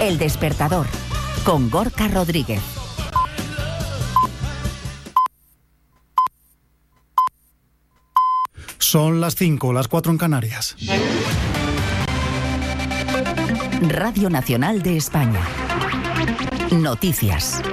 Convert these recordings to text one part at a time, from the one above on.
El Despertador, con Gorka Rodríguez. Son las 5, las 4 en Canarias. Radio Nacional de España. Noticias.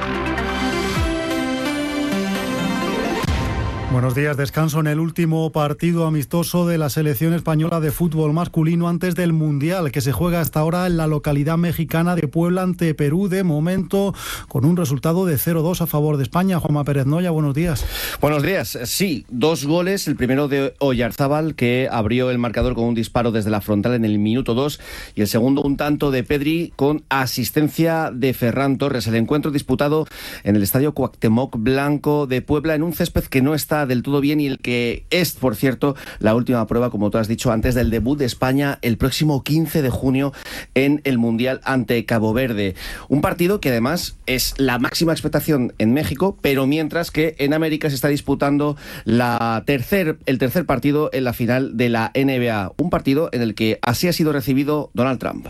Buenos días, descanso en el último partido amistoso de la selección española de fútbol masculino antes del Mundial, que se juega hasta ahora en la localidad mexicana de Puebla ante Perú, de momento con un resultado de 0-2 a favor de España. Juanma Pérez Noya, buenos días. Buenos días, sí, 2 goles, el primero de Oyarzábal, que abrió el marcador con un disparo desde la frontal en el minuto 2, y el segundo un tanto de Pedri con asistencia de Ferran Torres. El encuentro disputado en el Estadio Cuauhtémoc Blanco de Puebla, en un césped que no está del todo bien y el que es, por cierto, la última prueba, como tú has dicho, antes del debut de España el próximo 15 de junio en el Mundial ante Cabo Verde. Un partido que además es la máxima expectación en México, pero mientras que en América se está disputando el tercer partido en la final de la NBA. Un partido en el que así ha sido recibido Donald Trump.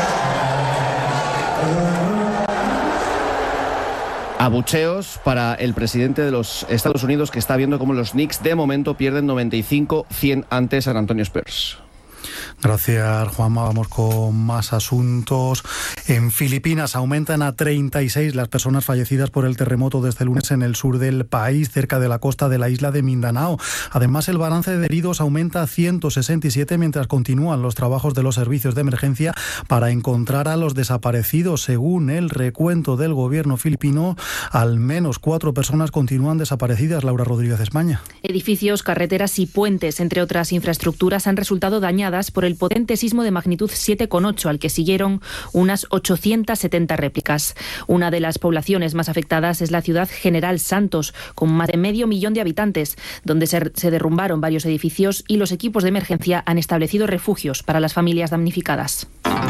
Abucheos para el presidente de los Estados Unidos, que está viendo cómo los Knicks de momento pierden 95-100 ante San Antonio Spurs. Gracias, Juanma. Vamos con más asuntos. En Filipinas aumentan a 36 las personas fallecidas por el terremoto de este lunes en el sur del país, cerca de la costa de la isla de Mindanao. Además, el balance de heridos aumenta a 167 mientras continúan los trabajos de los servicios de emergencia para encontrar a los desaparecidos. Según el recuento del gobierno filipino, al menos 4 personas continúan desaparecidas. Laura Rodríguez, España. Edificios, carreteras y puentes, entre otras infraestructuras, han resultado dañadas por el potente sismo de magnitud 7,8, al que siguieron unas 870 réplicas. Una de las poblaciones más afectadas es la ciudad General Santos, con más de 500,000 de habitantes, donde se derrumbaron varios edificios y los equipos de emergencia han establecido refugios para las familias damnificadas.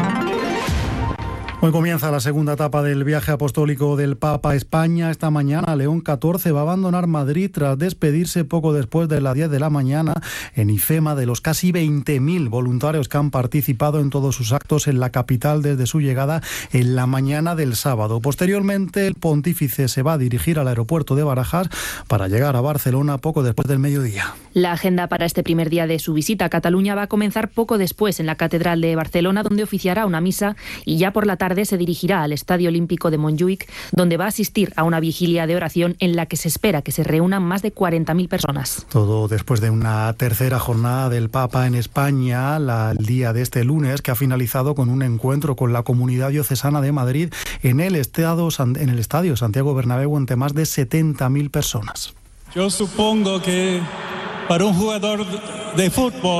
Hoy comienza la segunda etapa del viaje apostólico del Papa a España. Esta mañana León XIV va a abandonar Madrid tras despedirse poco después de las 10 de la mañana en IFEMA de los casi 20.000 voluntarios que han participado en todos sus actos en la capital desde su llegada en la mañana del sábado. Posteriormente, el pontífice se va a dirigir al aeropuerto de Barajas para llegar a Barcelona poco después del mediodía. La agenda para este primer día de su visita a Cataluña va a comenzar poco después en la Catedral de Barcelona, donde oficiará una misa, y ya por la tarde se dirigirá al Estadio Olímpico de Montjuïc, donde va a asistir a una vigilia de oración en la que se espera que se reúnan más de 40.000 personas. Todo después de una tercera jornada del Papa en España, el día de este lunes, que ha finalizado con un encuentro con la Comunidad Diocesana de Madrid en el Estadio Santiago Bernabéu ante más de 70.000 personas. Yo supongo que para un jugador de fútbol,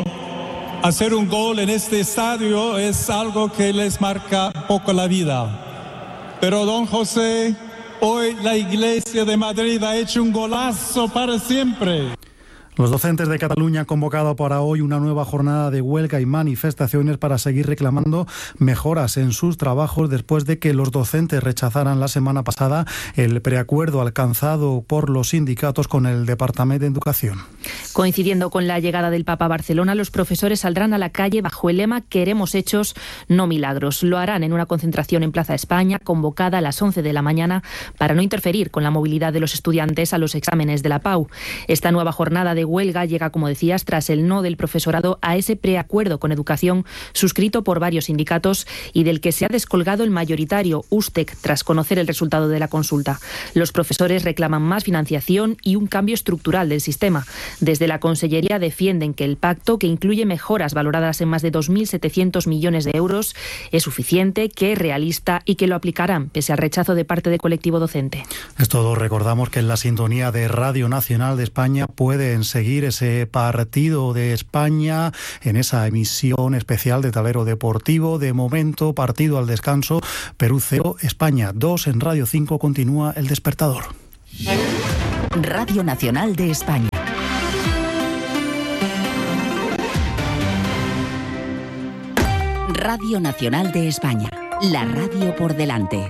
hacer un gol en este estadio es algo que les marca poco la vida. Pero don José, hoy la Iglesia de Madrid ha hecho un golazo para siempre. Los docentes de Cataluña han convocado para hoy una nueva jornada de huelga y manifestaciones para seguir reclamando mejoras en sus trabajos después de que los docentes rechazaran la semana pasada el preacuerdo alcanzado por los sindicatos con el Departamento de Educación. Coincidiendo con la llegada del Papa a Barcelona, los profesores saldrán a la calle bajo el lema "Queremos hechos, no milagros". Lo harán en una concentración en Plaza España, convocada a las 11 de la mañana, para no interferir con la movilidad de los estudiantes a los exámenes de la PAU. Esta nueva jornada de huelga llega, como decías, tras el no del profesorado a ese preacuerdo con educación suscrito por varios sindicatos y del que se ha descolgado el mayoritario, USTEC, tras conocer el resultado de la consulta. Los profesores reclaman más financiación y un cambio estructural del sistema. Desde la Consellería defienden que el pacto, que incluye mejoras valoradas en más de 2.700 millones de euros, es suficiente, que es realista y que lo aplicarán pese al rechazo de parte del colectivo docente. Es todo. Recordamos que en la sintonía de Radio Nacional de España pueden seguir ese partido de España en esa emisión especial de Tablero Deportivo. De momento, partido al descanso, Perú 0, España 2. En Radio 5 continúa El Despertador. Radio Nacional de España. Radio Nacional de España, la radio por delante.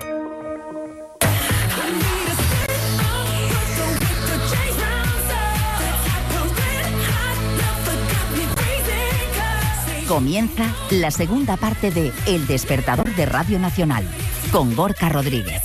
Comienza la segunda parte de El Despertador de Radio Nacional, con Gorka Rodríguez.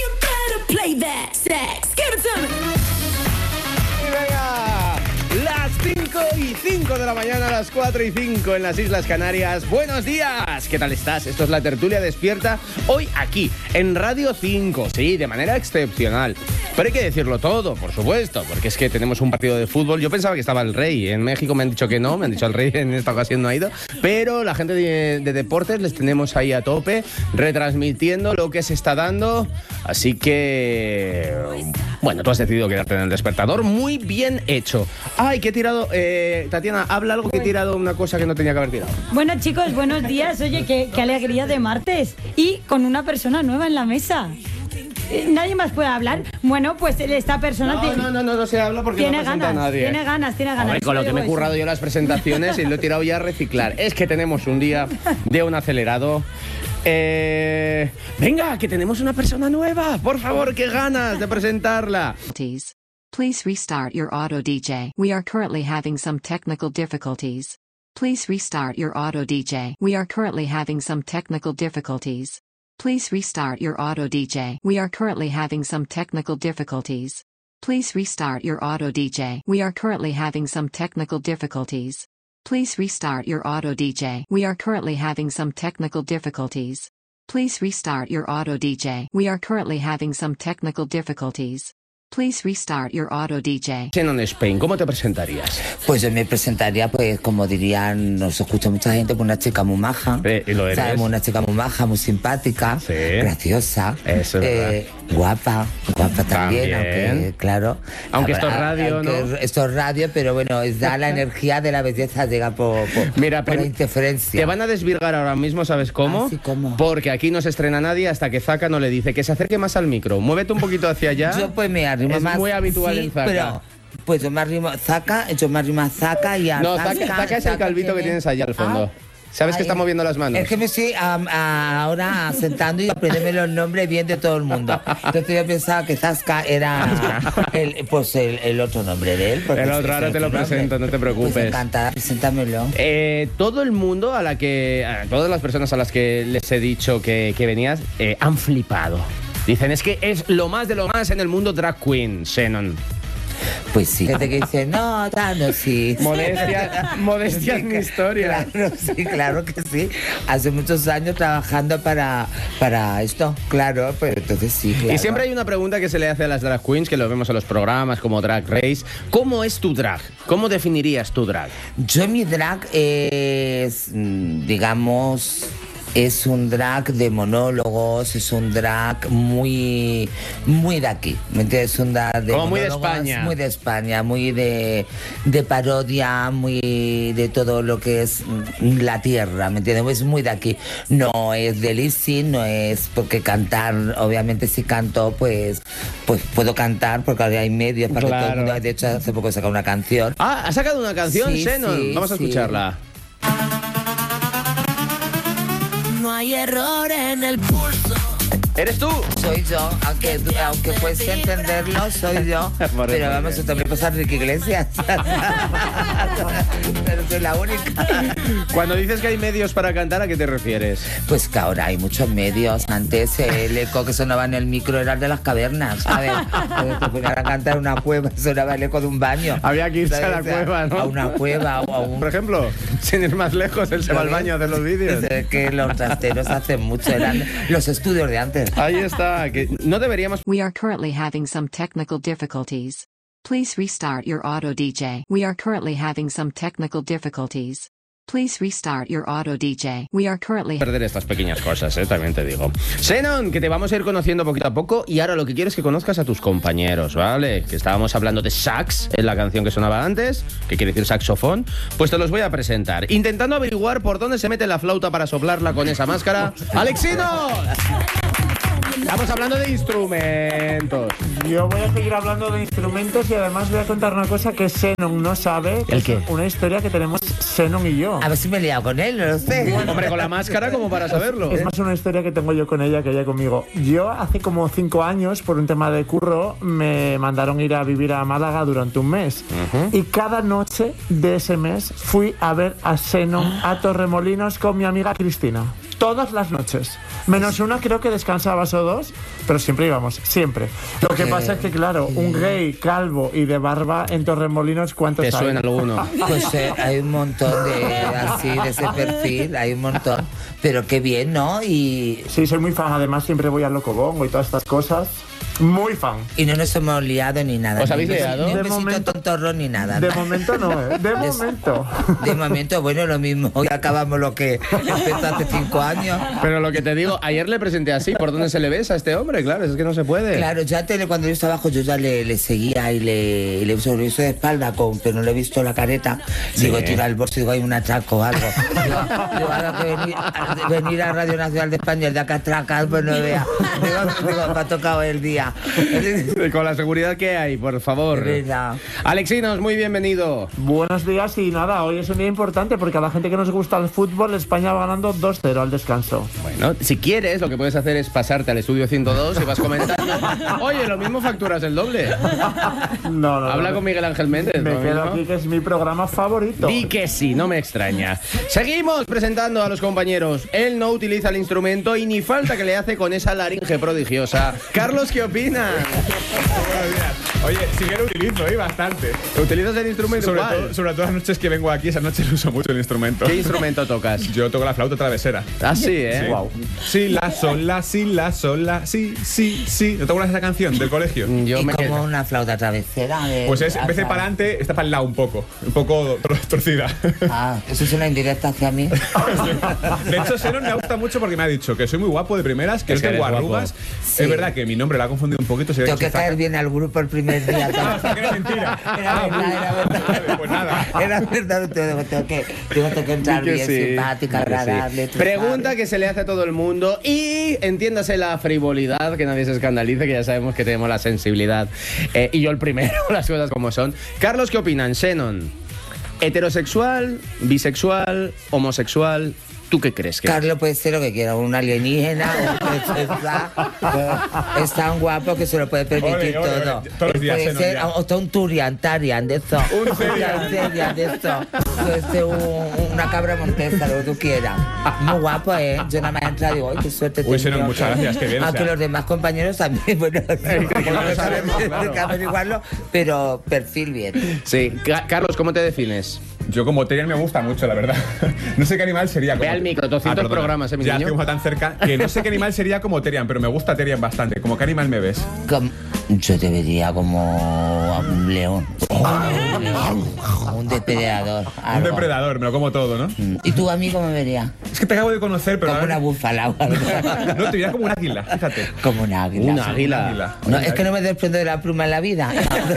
Las 5:05 de la mañana, las 4:05 en las Islas Canarias. ¡Buenos días! ¿Qué tal estás? Esto es la tertulia despierta, hoy aquí, en Radio 5, sí, de manera excepcional. Pero hay que decirlo todo, por supuesto, porque es que tenemos un partido de fútbol. Yo pensaba que estaba el Rey, en México me han dicho que no, me han dicho el Rey en esta ocasión no ha ido, pero la gente de deportes les tenemos ahí a tope, retransmitiendo lo que se está dando, así que... Bueno, tú has decidido quedarte en el despertador, muy bien hecho. Ay, que he tirado... Tatiana, habla algo que he tirado una cosa que no tenía que haber tirado. Bueno, chicos, buenos días. Oye, qué alegría de martes. Y con una persona nueva en la mesa. ¿Nadie más puede hablar? Bueno, pues esta persona... No se habla porque no presenta a nadie. Tiene ganas. Hombre, con lo que me he currado yo las presentaciones y lo he tirado ya a reciclar. Es que tenemos un día de un acelerado... Venga, que tenemos una persona nueva. Por favor, qué ganas de presentarla. Please restart your auto DJ. We are currently having some technical difficulties. Please restart your auto DJ. We are currently having some technical difficulties. Please restart your auto DJ. We are currently having some technical difficulties. Please restart your auto DJ. We are currently having some technical difficulties. Please restart your auto DJ. We are currently having some technical difficulties. Please restart your auto DJ. We are currently having some technical difficulties. Please restart your auto DJ. Xenon Spain, ¿cómo te presentarías? Pues yo me presentaría, pues como dirían, nos escucha mucha gente, pues una chica muy maja. ¿Y lo eres? ¿Sabes? Una chica muy maja, muy simpática, sí, graciosa, eso es guapa también, aunque, claro. Aunque esto es radio, aunque ¿no? Esto es radio, pero bueno, da la energía de la belleza, llega por la interferencia. Te van a desvirgar ahora mismo, ¿sabes cómo? ¿Sí, cómo? Porque aquí no se estrena nadie hasta que Zaka no le dice que se acerque más al micro. Muévete un poquito hacia allá. Yo pues me arrimo es más. Muy habitual en Zaka. Pero, pues yo me arrimo a Zaka y a... No, Zaka es el calvito que tienes allá al fondo. ¿Sabes que está moviendo las manos? Es que me estoy ahora sentando y aprendiéndome los nombres bien de todo el mundo. Entonces yo pensaba que Zasca era el otro nombre de él. El otro, ahora te lo presento, no te preocupes. Pues encantada, preséntamelo. Todo el mundo a todas las personas a las que les he dicho que venías, han flipado. Dicen, es que es lo más de lo más en el mundo drag queen, Xenon. Pues sí. Gente que dice, no, sí. Modestia es mi historia. Claro, sí, claro que sí. Hace muchos años trabajando para esto, claro, pero entonces sí, claro. Y siempre hay una pregunta que se le hace a las drag queens, que lo vemos en los programas como Drag Race. ¿Cómo es tu drag? ¿Cómo definirías tu drag? Yo mi drag es, digamos... Es un drag de monólogos, es un drag muy de aquí, ¿me entiendes? Es un drag de como monólogos, muy de España. Muy de España, muy de parodia, muy de todo lo que es la tierra, ¿me entiendes? Es muy de aquí. No es de lip-sync, no es porque cantar, obviamente si canto, pues puedo cantar porque ahora hay medios para que todo el mundo... De hecho, hace poco he sacado una canción. Ah, ¿has sacado una canción, Xenon? Sí, vamos a escucharla. No hay error en el pulso. ¿Eres tú? Soy yo, aunque puedes entenderlo, soy yo. Pero vamos, esto me pasa a Ricky Iglesias. Pero soy la única. Cuando dices que hay medios para cantar, ¿a qué te refieres? Pues que ahora hay muchos medios. Antes el eco que sonaba en el micro era el de las cavernas. A ver, te ponían a cantar en una cueva, sonaba el eco de un baño. Había que irse, ¿sabes? A la cueva, ¿no? A una cueva o a un... Por ejemplo, sin ir más lejos, él se va al baño a hacer los vídeos. Es que los trasteros hacen mucho, eran los estudios de antes. Ahí está, que no deberíamos... We are currently having some technical difficulties. Please restart your auto DJ. We are currently having some technical difficulties. Please restart your auto DJ. We are currently... Perder estas pequeñas cosas, también te digo. Xenon, que te vamos a ir conociendo poquito a poco y ahora lo que quiero es que conozcas a tus compañeros, ¿vale? Que estábamos hablando de sax en la canción que sonaba antes, que quiere decir saxofón, pues te los voy a presentar. Intentando averiguar por dónde se mete la flauta para soplarla con esa máscara. ¡Alexinos! Estamos hablando de instrumentos. Yo voy a seguir hablando de instrumentos y además voy a contar una cosa que Xenon no sabe. ¿El qué? Una historia que tenemos Xenon y yo. A ver si me he liado con él, no lo sé. Hombre, con la máscara como para saberlo. Es más una historia que tengo yo con ella que ella conmigo. Yo hace como 5 años, por un tema de curro, me mandaron ir a vivir a Málaga durante un mes. Y cada noche de ese mes fui a ver a Xenon a Torremolinos con mi amiga Cristina. todas las noches. Menos una creo que descansábamos o dos, pero siempre íbamos, siempre. Lo que pasa es que, claro, un gay calvo y de barba en Torremolinos, ¿cuántos hay? ¿Te suena alguno? Pues hay un montón de ese perfil, hay un montón. Pero qué bien, ¿no? Y sí, soy muy fan, además siempre voy al Locobongo y todas estas cosas. Muy fan. Y no nos hemos liado ni nada. ¿Os habéis liado? Ni un besito tontorro ni nada. De momento no, ¿eh? De momento, bueno, lo mismo. Hoy acabamos lo que empezó hace 5 años. Pero lo que te digo, ayer le presenté así, ¿por dónde se le besa a este hombre? Claro, es que no se puede. Claro, yo antes, cuando yo estaba abajo, yo ya le seguía y le sobreviso de espalda, pero no le he visto la careta. Sí. Digo, tira el bolso, digo, hay un atraco o algo. Digo, ahora que venir a Radio Nacional de España, el de acá atracar, pues no vea. Digo, me ha tocado el día. Con la seguridad que hay, por favor. Alexinos, muy bienvenido. Buenos días y nada, hoy es un día importante porque a la gente que nos gusta el fútbol, España va ganando 2-0 al descanso. Bueno, si quieres, lo que puedes hacer es pasarte al estudio 102 y vas comentando. Oye, lo mismo facturas el doble. No. Habla con Miguel Ángel Méndez. Me quedo aquí, que es mi programa favorito. Di que sí, no me extraña. Seguimos presentando a los compañeros. Él no utiliza el instrumento y ni falta que le hace con esa laringe prodigiosa. Carlos, ¿qué opinas? Buenos días. Oye, sí que lo utilizo, bastante. ¿Utilizas el instrumento? Sobre todo las noches que vengo aquí, esas noches uso mucho el instrumento. ¿Qué instrumento tocas? Yo toco la flauta travesera. Ah, sí, ¿eh? Sí. Wow. Sí, la, sol, la, sí, sí. ¿No te acuerdas de esa canción del colegio? Yo me como una flauta travesera. Pues es, en vez de para adelante, está para el lado un poco torcida. Ah, eso es una indirecta hacia mí. De hecho, Senon me gusta mucho porque me ha dicho que soy muy guapo de primeras, que no tengo arrugas. Sí. Es verdad que mi nombre lo ha confundido un poquito. Tengo que caer bien al grupo el primer día. Ah, o sea, que era mentira. Era verdad. Pues nada. Era verdad, tengo que entrar bien, simpática, agradable. Pregunta que se le hace a todo el mundo y entiéndase la frivolidad, que nadie se escandalice, que ya sabemos que tenemos la sensibilidad. Y yo el primero, las cosas como son. Carlos, ¿qué opinan? Xenon, ¿heterosexual, bisexual, homosexual? ¿Tú qué crees? Carlos puede ser lo que quiera, un alienígena, es tan guapo que se lo puede permitir todo. Todos los días, puede ser hasta un Tarian de esto. Un Tarian de esto. Puede ser una cabra montesa, lo que tú quieras. Muy guapo, ¿eh? Yo nada más entro y digo, ¡ay, qué suerte tengo! Pues muchas gracias, qué bien. Aunque los demás compañeros también, bueno, hay que averiguarlo, pero perfil bien. Sí. Carlos, ¿cómo te defines? Yo como Terian me gusta mucho, la verdad. No sé qué animal sería. Ve al micro, 200 programas, mi ya niño. Ya tan cerca que no sé qué animal sería como Terian, pero me gusta Terian bastante. ¿Cómo qué animal me ves? Yo te vería como un león. Un depredador. Algo. Un depredador, me lo como todo, ¿no? ¿Y tu amigo me vería? Es que te acabo de conocer, pero... Como una búfala. No, te vería como un águila, fíjate. Como un águila. Un águila. No, es que no me desprendo de la pluma en la vida.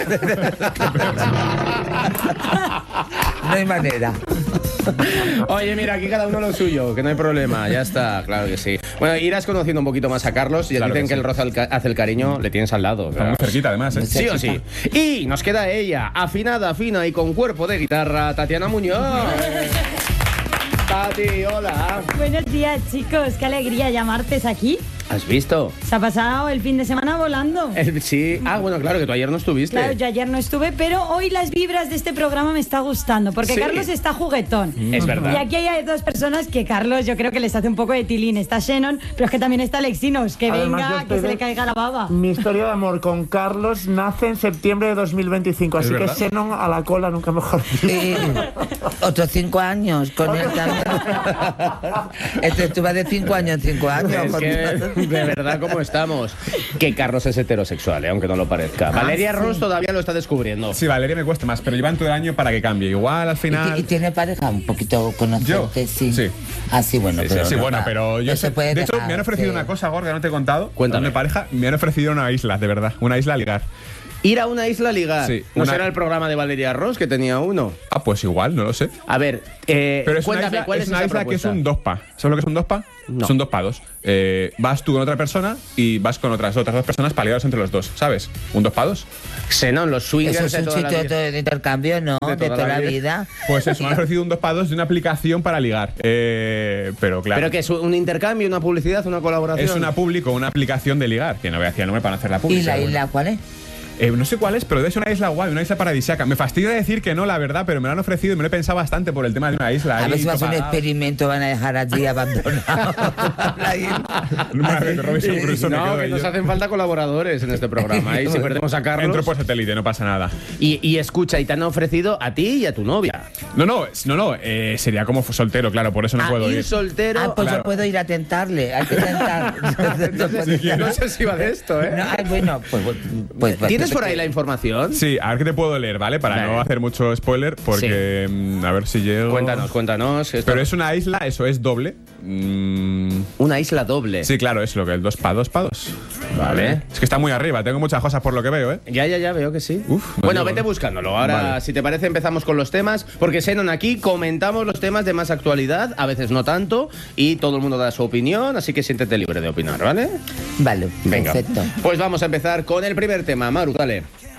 No hay manera. Oye, mira, aquí cada uno lo suyo, que no hay problema, ya está, claro que sí. Bueno, irás conociendo un poquito más a Carlos y claro dicen que el roce hace el cariño, le tienes al lado. Está muy cerquita, además, ¿eh? Sí o sí. Y nos queda ella, afinada, fina y con cuerpo de guitarra, Tatiana Muñoz. Tati, hola. Buenos días, chicos, qué alegría llamarte aquí. ¿Has visto? Se ha pasado el fin de semana volando. Sí. Ah, bueno, claro, que tú ayer no estuviste. Claro, yo ayer no estuve, pero hoy las vibras de este programa me está gustando, porque sí. Carlos está juguetón. Es verdad. Y aquí hay dos personas que Carlos yo creo que les hace un poco de tilín. Está Xenon, pero es que también está Alexinos, que además, venga, que se le caiga la baba. Mi historia de amor con Carlos nace en septiembre de 2025, así que Xenon a la cola, nunca mejor dicho. Otros 5 años con él también. Tú vas de 5 años en 5 años. Es que, de verdad, ¿cómo estamos? Que Carlos es heterosexual, aunque no lo parezca. Valeria Ross todavía lo está descubriendo. Sí, Valeria me cuesta más, pero llevan todo el año para que cambie. Igual al final... ¿Y tiene pareja? Un poquito conocerte, sí. Ah, sí, bueno, sí, pero... Sí, bueno, pero yo sé... De hecho, me han ofrecido una cosa, Gorga, no te he contado. Cuéntame. Mi pareja me han ofrecido una isla, de verdad. Una isla a ligar. ¿Ir a una isla a ligar? Sí. ¿No será el programa de Valeria Ross que tenía uno? Ah, pues igual, no lo sé. A ver, pero es cuéntame, una ¿cuál es una isla que es un 2PA. ¿Sabes lo que es un 2PA? No. Son 2 pados. Vas tú con otra persona y vas con otras 2 personas para ligaros entre los dos, ¿sabes? ¿Un 2 pados? Xenon, los swingers. Eso es un sitio de intercambio, ¿no? De toda la vida. Pues eso, me han ofrecido un 2 pados de una aplicación para ligar. Pero claro. ¿Pero que es un intercambio, una publicidad, una colaboración? Es una aplicación de ligar, que no voy a decir el nombre para no hacer la publicidad. ¿Y la isla cuál es? No sé cuál es, pero es una isla guay, una isla paradisíaca. Me fastidia decir que no, la verdad, pero me lo han ofrecido y me lo he pensado bastante por el tema de una isla. A ver si va a hacer un experimento, van a dejar allí abandonado la isla. No, que nos hacen falta colaboradores en este programa. Y si perdemos a Carlos... Entro por satélite, no pasa nada. Y escucha, ¿y te han ofrecido a ti y a tu novia? No, sería como soltero, claro, por eso no puedo ir. Soltero. Pues claro. yo puedo ir a tentarle, hay que tentar. No sé si va de esto, ¿eh? No, bueno, pues ¿Tienes por ahí la información? Sí, a ver qué te puedo leer, ¿vale? Para no hacer mucho spoiler, porque a ver si llego... Cuéntanos. Pero es una isla, eso es doble. Una isla doble. Sí, claro, es lo que el 2 para 2 para 2. Vale. Es que está muy arriba, tengo muchas cosas por lo que veo, ¿eh? Ya, veo que sí. Bueno, vete buscándolo. Ahora, si te parece, empezamos con los temas, porque Xenon aquí comentamos los temas de más actualidad, a veces no tanto, y todo el mundo da su opinión, así que siéntete libre de opinar, ¿vale? Vale, venga. Perfecto. Pues vamos a empezar con el primer tema. Maru, dale.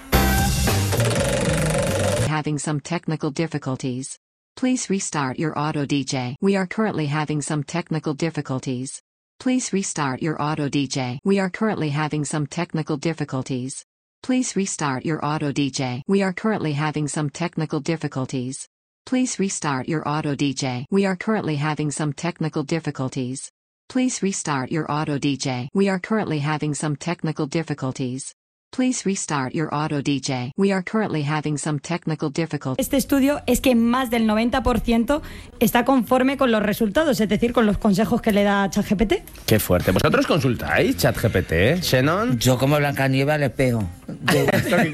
Having some technical difficulties. Please restart your auto DJ. We are currently having some technical difficulties. Please restart your auto DJ. We are currently having some technical difficulties. Please restart your auto DJ. We are currently having some technical difficulties. Please restart your auto DJ. We are currently having some technical difficulties. Please restart your auto DJ. We are currently having some technical difficulties. Please restart your auto DJ. We are currently having some technical difficulties. Este estudio es que más del 90% está conforme con los resultados, es decir, con los consejos que le da ChatGPT. Qué fuerte. ¿Vosotros consultáis ChatGPT, Xenon? Yo como Blancanieves al espejo. ¿Qué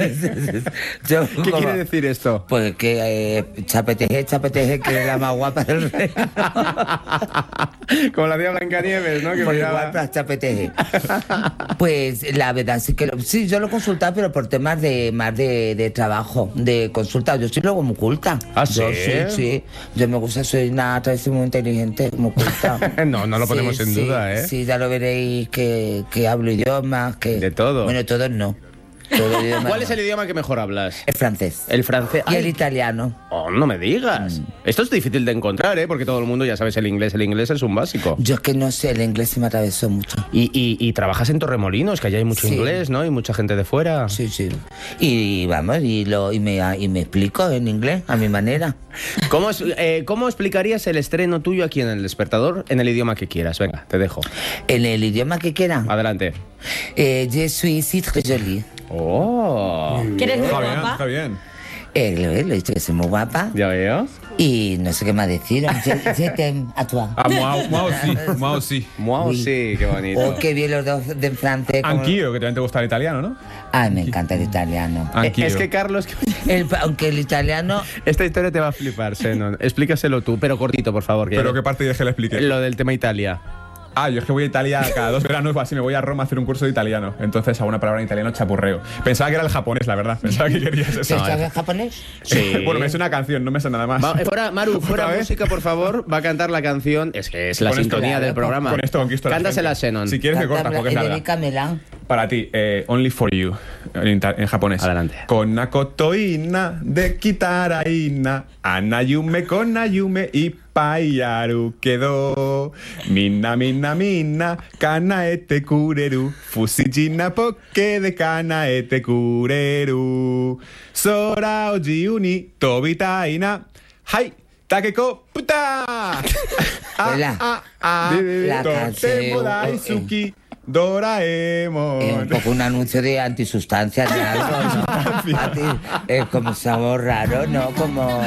quiere decir esto? Pues que Chapeteje, que es la más guapa del rey. Como la tía Blancanieves, ¿no? Que muy miraba... guapa, Chapeteje. Pues la verdad sí que sí, yo lo he consultado, pero por temas de trabajo, de consulta. Yo soy luego muy culta. ¿Ah, sí? Sí. Yo me gusta, soy una tradición muy inteligente, muy culta. No lo ponemos en duda, ¿eh? Sí, ya lo veréis que hablo idiomas, que... De todo. Bueno, todos no. ¿Cuál es el idioma que mejor hablas? El francés. El francés. Y el italiano. Oh, no me digas. Esto es difícil de encontrar, ¿eh? Porque todo el mundo ya sabes el inglés. El inglés es un básico. Yo es que no sé, el inglés se me atravesó mucho. Y trabajas en Torremolinos, que allá hay mucho inglés, ¿no? Y mucha gente de fuera. Sí. Y vamos, y me explico en inglés, a mi manera. ¿Cómo explicarías el estreno tuyo aquí en El Despertador en el idioma que quieras? Venga, te dejo. ¿En el idioma que quiera? Adelante. Je suis si très jolie. Oh. ¿Que eres muy guapa? Está bien. Le he dicho que soy muy guapa. Ya veo. Y no sé qué más decir. Je t'aime a toi. Moi aussi. Wow, sí, qué bonito. Oh, qué bien los dos de francés. Anch'io, que también te gusta el italiano, ¿no? Ay, me encanta el italiano. Anch'io. Es que Carlos... Aunque el italiano... Esta historia te va a flipar, Xenon. Explícaselo tú, pero cortito, por favor. ¿Pero qué parte quieres que le explique? Lo del tema Italia. Yo es que voy a Italia cada 2 veranos o así, me voy a Roma a hacer un curso de italiano. Entonces a una palabra en italiano chapurreo. Pensaba que era el japonés, la verdad. Pensaba que querías eso. ¿Sabes japonés? Sí. Bueno, me sé una canción, no me sé nada más. Maru, fuera música, por favor. Va a cantar la canción. Es que es la Con sintonía esto, del programa. Con esto conquisto la Cántasela, gente. Xenon. Si quieres me cortas porque es larga. Dedícamela. Para ti, Only for You, en japonés. Adelante. Con Nakotoina de Kitaraina, Anayume con Nayume y Paiyaru quedó. Mina, Kanaete kureru. Fusijina poke de Kanaete kureru. Sora o jiuni tobitaina. Hai, Takeko puta. La Totemo daisuki. Doraemon. Es un poco un anuncio de antisustancias de algo, ¿no? Es como sabor raro, ¿no? Como...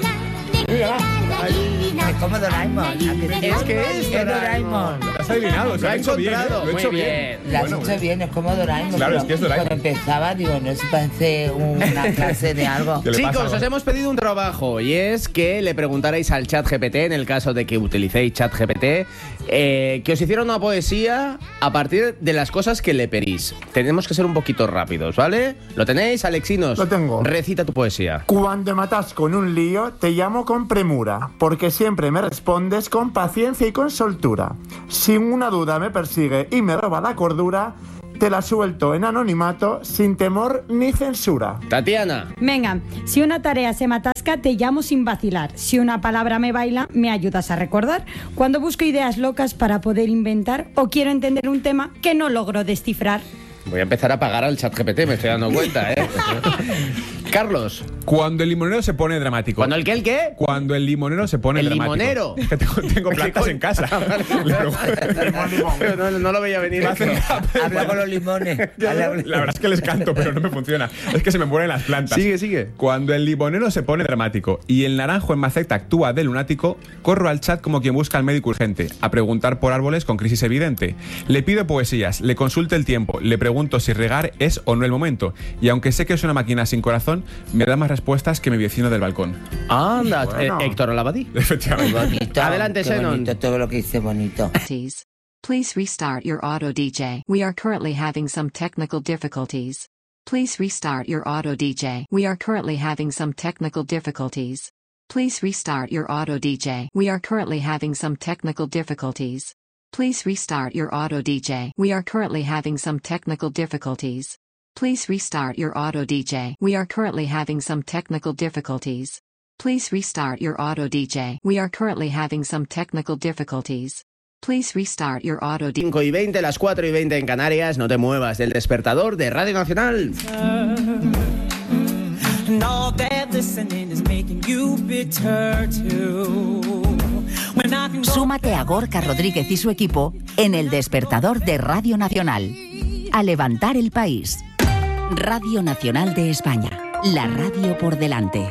Es como Doraemon. Es que es Doraemon. Lo has adivinado, Lo ha hecho bien. encontrado. Lo he hecho Muy bien. Lo has hecho bien, es como Doraemon. Claro, es que es Doraemon. Cuando empezaba, digo, no se parece una clase de algo. ¿Qué le pasa, Chicos, os hemos pedido un trabajo y es que le preguntarais al ChatGPT, en el caso de que utilicéis ChatGPT, que os hiciera una poesía a partir de las cosas que le pedís. Tenemos que ser un poquito rápidos, ¿vale? ¿Lo tenéis, Alexinos? Lo tengo. Recita tu poesía. Cuando me atas con un lío, te llamo con premura, porque siempre me respondes con paciencia y con soltura. Si una duda me persigue y me roba la cordura, te la suelto en anonimato, sin temor ni censura. Tatiana. Venga, si una tarea se me atasca, te llamo sin vacilar. Si una palabra me baila, me ayudas a recordar. Cuando busco ideas locas para poder inventar o quiero entender un tema que no logro descifrar. Voy a empezar a pagar al ChatGPT, me estoy dando cuenta, ¿eh? Carlos. Cuando el limonero se pone dramático. ¿Cuando el qué? ¿El qué? Cuando el limonero se pone dramático. ¿El limonero? Es que tengo plantas en casa. No lo veía venir. Habla con los limones. La verdad es que les canto, pero no me funciona. Es que se me mueren las plantas. Sigue. Cuando el limonero se pone dramático y el naranjo en maceta actúa de lunático, corro al chat como quien busca al médico urgente, a preguntar por árboles con crisis evidente. Le pido poesías, le consulto el tiempo, le pregunto si regar es o no el momento. Y aunque sé que es una máquina sin corazón, me da más respuestas que mi vecino del balcón. Anda, bueno. Héctor Olabadí. Efectivamente. Bonito. Adelante, Shannon. Bonito, todo lo que dice bonito. Please restart your auto DJ. We are currently having some technical difficulties. Please restart your auto DJ. We are currently having some technical difficulties. Please restart your auto DJ. We are currently having some technical difficulties. Please restart your auto DJ. We are currently having some technical difficulties. Please restart your auto DJ. We are currently having some technical difficulties. Please restart your auto DJ. We are currently having some technical difficulties. Please restart your auto DJ. 5:20, las 4:20 en Canarias. No te muevas del despertador de Radio Nacional. Súmate a Gorka Rodríguez y su equipo en el despertador de Radio Nacional. A levantar el país. Radio Nacional de España. La radio por delante.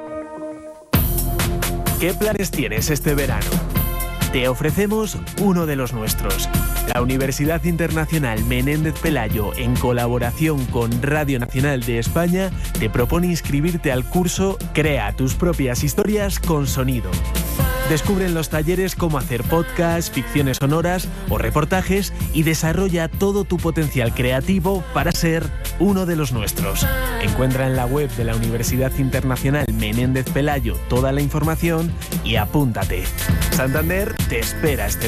¿Qué planes tienes este verano? Te ofrecemos uno de los nuestros. La Universidad Internacional Menéndez Pelayo, en colaboración con Radio Nacional de España, te propone inscribirte al curso Crea tus propias historias con sonido. Descubre en los talleres cómo hacer podcasts, ficciones sonoras o reportajes y desarrolla todo tu potencial creativo para ser uno de los nuestros. Encuentra en la web de la Universidad Internacional Menéndez Pelayo toda la información y apúntate. Santander te espera este